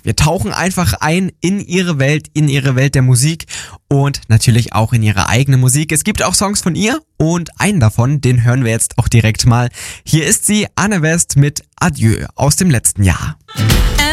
wir tauchen einfach ein in ihre Welt der Musik und natürlich auch in ihre eigene Musik. Es gibt auch Songs von ihr und einen davon, den hören wir jetzt auch direkt mal. Hier ist sie, Anne West mit Adieu aus dem letzten Jahr.